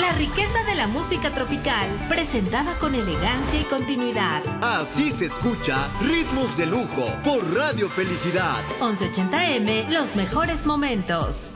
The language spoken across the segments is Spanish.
La riqueza de la música tropical, presentada con elegancia y continuidad. Así se escucha Ritmos de Lujo por Radio Felicidad. 1180M, los mejores momentos.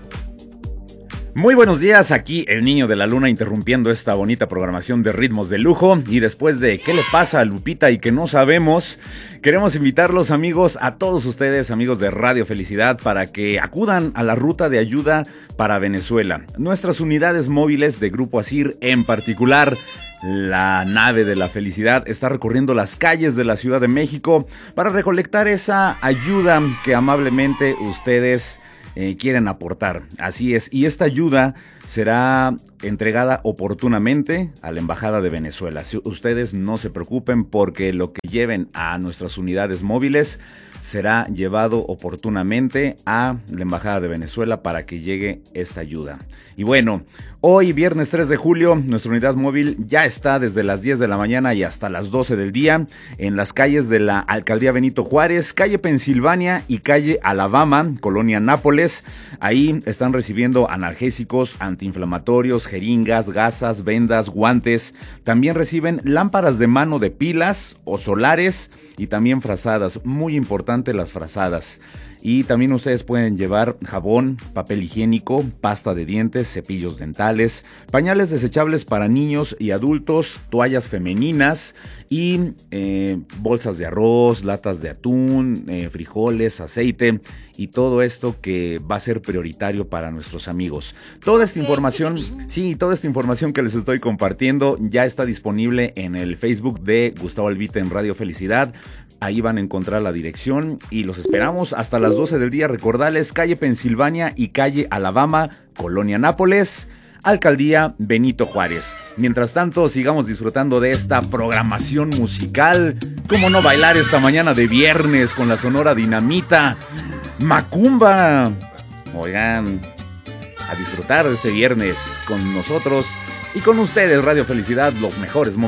Muy buenos días, aquí el Niño de la Luna interrumpiendo esta bonita programación de Ritmos de Lujo. Y después de ¿qué le pasa a Lupita y que no sabemos? Queremos invitarlos, amigos, a todos ustedes, amigos de Radio Felicidad, para que acudan a la ruta de ayuda para Venezuela. Nuestras unidades móviles de Grupo ASIR, en particular la nave de la felicidad, está recorriendo las calles de la Ciudad de México para recolectar esa ayuda que amablemente ustedes quieren aportar. Así es, y esta ayuda será entregada oportunamente a la Embajada de Venezuela. Si ustedes no se preocupen, porque lo que lleven a nuestras unidades móviles será llevado oportunamente a la Embajada de Venezuela para que llegue esta ayuda. Y bueno, hoy viernes 3 de julio, nuestra unidad móvil ya está desde las 10 de la mañana y hasta las 12 del día en las calles de la Alcaldía Benito Juárez, calle Pensilvania y calle Alabama, Colonia Nápoles. Ahí están recibiendo analgésicos, antiinflamatorios, jeringas, gasas, vendas, guantes. También reciben lámparas de mano de pilas o solares y también frazadas. Muy importante las frazadas. Y también ustedes pueden llevar jabón, papel higiénico, pasta de dientes, cepillos dentales, pañales desechables para niños y adultos, toallas femeninas y bolsas de arroz, latas de atún, frijoles, aceite y todo esto que va a ser prioritario para nuestros amigos. Toda esta información que les estoy compartiendo ya está disponible en el Facebook de Gustavo Albite en Radio Felicidad. Ahí van a encontrar la dirección y los esperamos hasta las 12 del día. Recordarles, calle Pensilvania y calle Alabama, Colonia Nápoles, Alcaldía Benito Juárez. Mientras tanto, sigamos disfrutando de esta programación musical. ¿Cómo no bailar esta mañana de viernes con la Sonora Dinamita? Macumba. Oigan, a disfrutar de este viernes con nosotros y con ustedes, Radio Felicidad, los mejores momentos.